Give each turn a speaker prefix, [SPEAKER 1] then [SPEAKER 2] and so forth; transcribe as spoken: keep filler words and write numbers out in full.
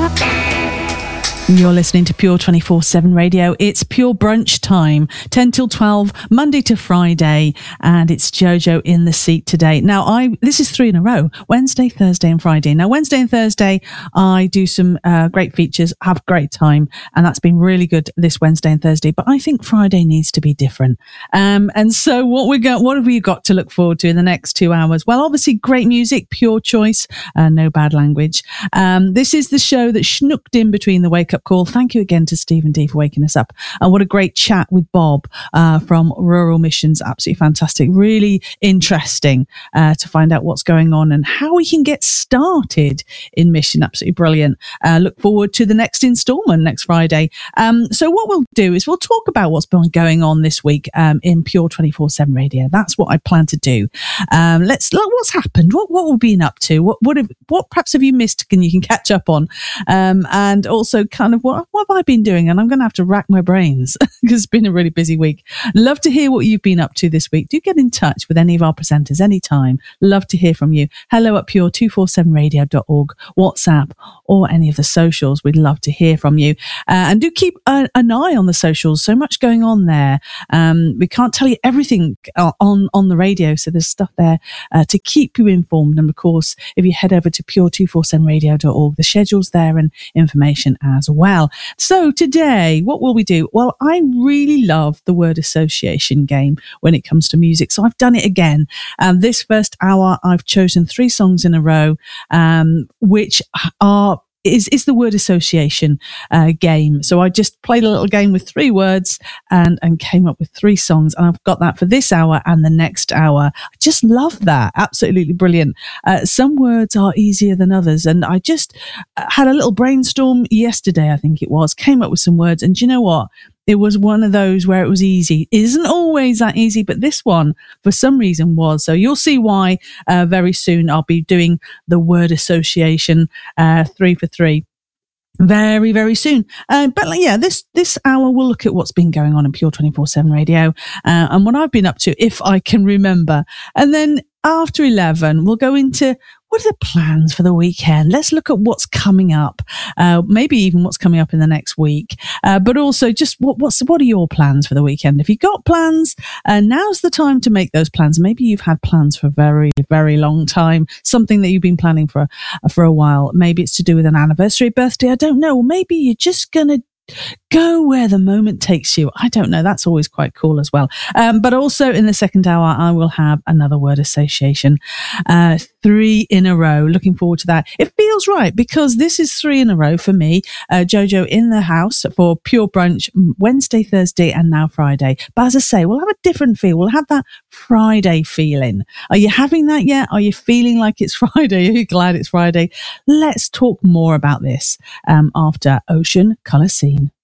[SPEAKER 1] You're listening to Pure twenty-four seven Radio. It's Pure Brunch time, ten till twelve, Monday to Friday, and it's Jojo in the seat today. Now, I this is three in a row, Wednesday, Thursday and Friday. Now, Wednesday and Thursday, I do some uh, great features, have a great time, and that's been really good this Wednesday and Thursday, but I think Friday needs to be different. Um, and so what we got, what have we got to look forward to in the next two hours? Well, obviously, great music, pure choice, uh, no bad language. Um, this is the show that schnooked in between the wake-up call. Thank you again to Stephen D for waking us up. And what a great chat with Bob uh, from Rural Missions. Absolutely fantastic. Really interesting uh, to find out what's going on and how we can get started in mission. Absolutely brilliant. Uh, look forward to the next installment next Friday. Um, so what we'll do is we'll talk about what's been going on this week um, in Pure twenty-four seven Radio. That's what I plan to do. Um, let's look what's happened. What what we've been up to. What what have, what perhaps have you missed and you can catch up on? Um, and also kind of what what have I been doing? And I'm going to have to rack my brains because it's been a really busy week. Love to hear what you've been up to this week. Do get in touch with any of our presenters anytime. Love to hear from you. Hello at pure two four seven radio dot org, WhatsApp, or any of the socials. We'd love to hear from you. Uh, and do keep a, an eye on the socials. So much going on there. Um, we can't tell you everything on, on the radio. So there's stuff there uh, to keep you informed. And of course, if you head over to pure two four seven radio dot org, the schedule's there and information as well. So today, what will we do? Well, I really love the word association game when it comes to music. So I've done it again. Um, this first hour, I've chosen three songs in a row, um, which are Is, is the word association uh, game. So I just played a little game with three words and, and came up with three songs. And I've got that for this hour and the next hour. I just love that. Absolutely brilliant. Uh, some words are easier than others. And I just had a little brainstorm yesterday, I think it was, came up with some words. And do you know what? It was one of those where it was easy. It isn't always that easy, but this one, for some reason, was. So you'll see why uh, very soon. I'll be doing the word association uh, three for three very, very soon. Uh, but like, yeah, this this hour we'll look at what's been going on in Pure twenty-four seven Radio uh, and what I've been up to, if I can remember. And then after eleven, we'll go into what are the plans for the weekend? Let's look at what's coming up, uh, maybe even what's coming up in the next week. Uh, but also, just what what's what are your plans for the weekend? If you've got plans, uh, now's the time to make those plans. Maybe you've had plans for a very, very long time. Something that you've been planning for uh, for a while. Maybe it's to do with an anniversary, birthday. I don't know. Or maybe you're just gonna go where the moment takes you. I don't know. That's always quite cool as well. Um, but also in the second hour, I will have another word association, uh, three in a row. Looking forward to that. It feels right because this is three in a row for me. Uh, Jojo in the house for Pure Brunch Wednesday, Thursday, and now Friday. But as I say, we'll have a different feel. We'll have that Friday feeling. Are you having that yet? Are you feeling like it's Friday? Are you glad it's Friday? Let's talk more about this um, after Ocean Colour Scene.